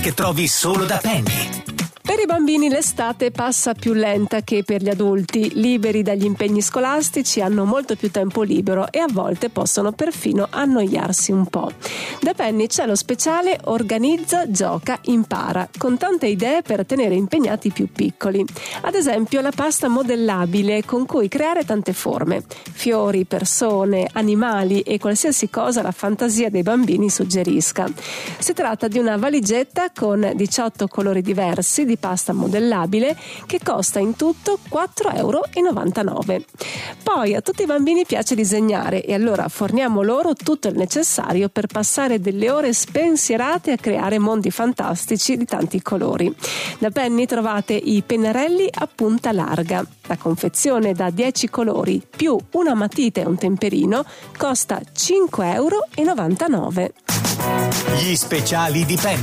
che trovi solo da Penny. Per i bambini l'estate passa più lenta che per gli adulti. Liberi dagli impegni scolastici, hanno molto più tempo libero e a volte possono perfino annoiarsi un po'. Da Penny c'è lo speciale Organizza, Gioca, Impara, con tante idee per tenere impegnati i più piccoli. Ad esempio la pasta modellabile con cui creare tante forme. Fiori, persone, animali e qualsiasi cosa la fantasia dei bambini suggerisca. Si tratta di una valigetta con 18 colori diversi di pasta modellabile che costa in tutto 4,99 €. Poi a tutti i bambini piace disegnare e allora forniamo loro tutto il necessario per passare delle ore spensierate a creare mondi fantastici di tanti colori. Da Penny trovate i pennarelli a punta larga. La confezione da 10 colori più una matita e un temperino costa 5,99 €. Gli speciali di Penny.